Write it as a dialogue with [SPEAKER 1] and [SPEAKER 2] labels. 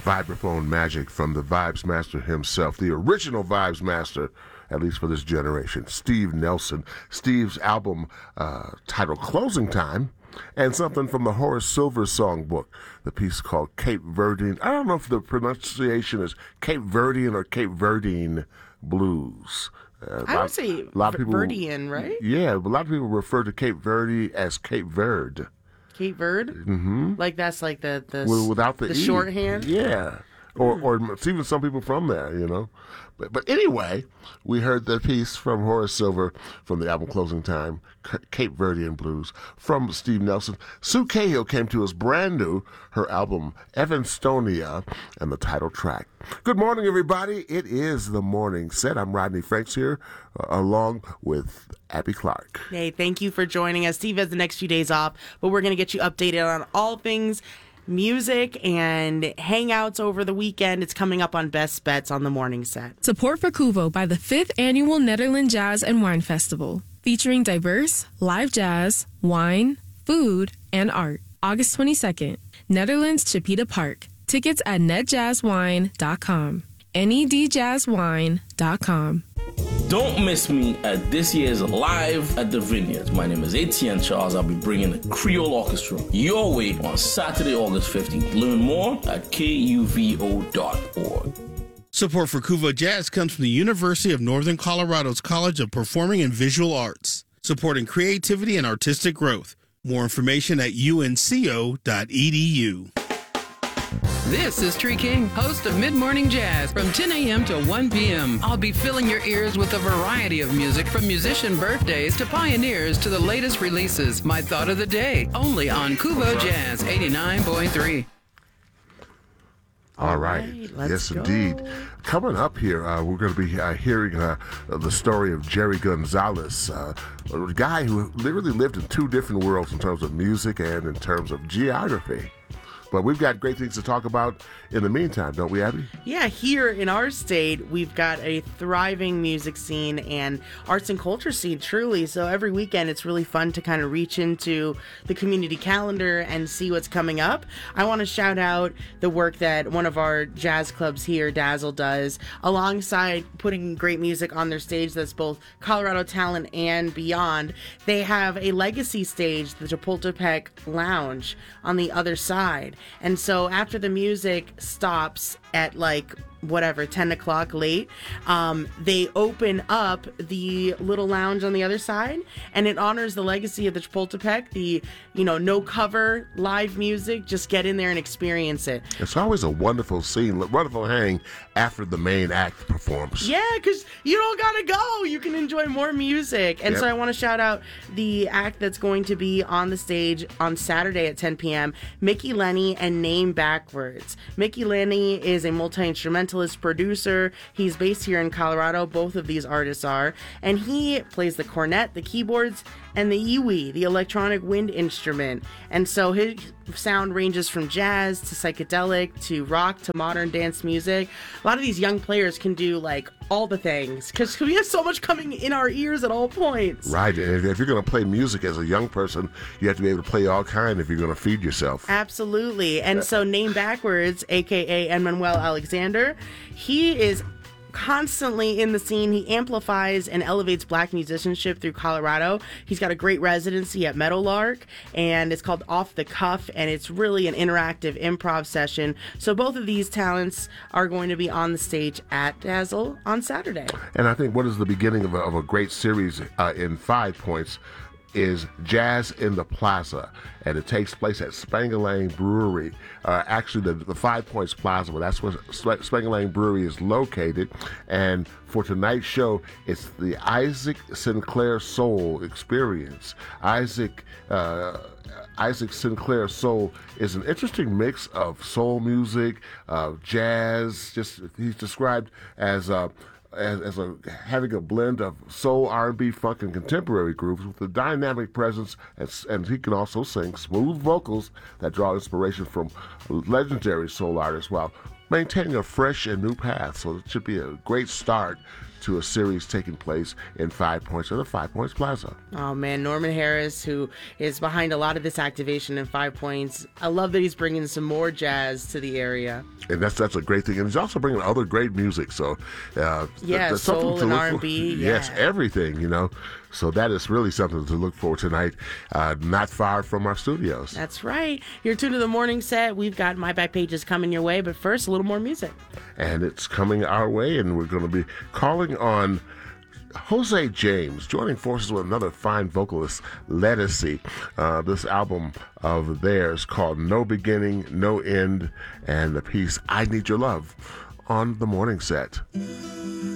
[SPEAKER 1] vibraphone magic from the Vibes Master himself, the original Vibes Master, at least for this generation, Steve Nelson. Steve's album titled Closing Time, and something from the Horace Silver songbook, the piece called Cape Verdean. I don't know if the pronunciation is Cape Verdean or Cape Verdean Blues.
[SPEAKER 2] I would say Verdean, right?
[SPEAKER 1] Yeah, but a lot of people refer to Cape Verde as Cape Verde.
[SPEAKER 2] Cape Verde?
[SPEAKER 1] Mm-hmm.
[SPEAKER 2] Like that's like the
[SPEAKER 1] without the E.
[SPEAKER 2] shorthand?
[SPEAKER 1] Yeah. Or it's even some people from there, you know. But anyway, we heard the piece from Horace Silver from the album Closing Time, Cape Verdean Blues, from Steve Nelson. Sue Cahill came to us brand new, her album Evanstonia, and the title track. Good morning, everybody. It is the morning set. I'm Rodney Franks here, along with Abby Clark.
[SPEAKER 2] Hey, thank you for joining us. Steve has the next few days off, but we're going to get you updated on all things music and hangouts over the weekend. It's coming up on Best Bets on the morning set.
[SPEAKER 3] Support for Kuvo by the 5th Annual Netherlands Jazz and Wine Festival, featuring diverse live jazz, wine, food, and art. August 22nd, Netherlands Chipeta Park. Tickets at netjazzwine.com. nedjazzwine.com.
[SPEAKER 4] Don't miss me at this year's Live at the Vineyards. My name is Etienne Charles. I'll be bringing the Creole Orchestra your way on Saturday, August 15th. Learn more at kuvo.org.
[SPEAKER 5] Support for Kuvo Jazz comes from the University of Northern Colorado's College of Performing and Visual Arts, supporting creativity and artistic growth. More information at unco.edu.
[SPEAKER 6] This is Tree King, host of Mid-Morning Jazz from 10 a.m. to 1 p.m. I'll be filling your ears with a variety of music from musician birthdays to pioneers to the latest releases. My thought of the day, only on Kuvo Jazz 89.3.
[SPEAKER 1] All right. Yes,
[SPEAKER 2] go.
[SPEAKER 1] indeed. Coming up here, we're going to be hearing the story of Jerry Gonzalez, a guy who literally lived in two different worlds in terms of music and in terms of geography. But we've got great things to talk about in the meantime, don't we, Abby?
[SPEAKER 2] Yeah, here in our state, we've got a thriving music scene and arts and culture scene, truly. So every weekend, it's really fun to kind of reach into the community calendar and see what's coming up. I want to shout out the work that one of our jazz clubs here, Dazzle, does, alongside putting great music on their stage that's both Colorado talent and beyond. They have a legacy stage, the Chapultepec Lounge, on the other side. And so after the music stops at 10 o'clock late, they open up the little lounge on the other side, and it honors the legacy of the Chapultepec, the, no cover live music. Just get in there and experience it.
[SPEAKER 1] It's always a wonderful scene, wonderful hang after the main act performs.
[SPEAKER 2] Yeah, because you don't gotta go. You can enjoy more music. And so I want to shout out the act that's going to be on the stage on Saturday at 10 p.m., Mickey Lenny and Name Backwards. Mickey Lenny is a multi-instrumentalist producer. He's based here in Colorado. Both of these artists are. And he plays the cornet, the keyboards, and the iwi, the electronic wind instrument. And so his sound ranges from jazz to psychedelic to rock to modern dance music. A lot of these young players can do all the things because we have so much coming in our ears at all points.
[SPEAKER 1] Right. And if you're going to play music as a young person, you have to be able to play all kind if you're going to feed yourself.
[SPEAKER 2] Absolutely. And so Name Backwards, a.k.a. Emmanuel Alexander, he is constantly in the scene. He amplifies and elevates Black musicianship through Colorado. He's got a great residency at Meadowlark, and it's called Off the Cuff, and it's really an interactive improv session. So both of these talents are going to be on the stage at Dazzle on Saturday.
[SPEAKER 1] And I think what is the beginning of a great series in 5 points is Jazz in the Plaza, and it takes place at Spangalang Brewery. Actually, the 5 Points Plaza, well, that's where Spangalang Brewery is located. And for tonight's show, it's the Isaac Sinclair Soul Experience. Isaac Sinclair Soul is an interesting mix of soul music, jazz. He's described as having a blend of soul, R&B, funk, and contemporary grooves with a dynamic presence, and he can also sing smooth vocals that draw inspiration from legendary soul artists while maintaining a fresh and new path. So it should be a great start to a series taking place in 5 Points at the 5 Points Plaza.
[SPEAKER 2] Oh man, Norman Harris, who is behind a lot of this activation in 5 Points. I love that he's bringing some more jazz to the area.
[SPEAKER 1] And that's a great thing. And he's also bringing other great music. So, that's
[SPEAKER 2] soul and R&B.
[SPEAKER 1] Yes, everything, you know. So that is really something to look forward to tonight, not far from our studios.
[SPEAKER 2] That's right. You're tuned to the morning set. We've got My Back Pages coming your way, but first, a little more music.
[SPEAKER 1] And it's coming our way, and we're going to be calling on Jose James, joining forces with another fine vocalist, Lettucey. This album of theirs called No Beginning, No End, and the piece I Need Your Love on the morning set.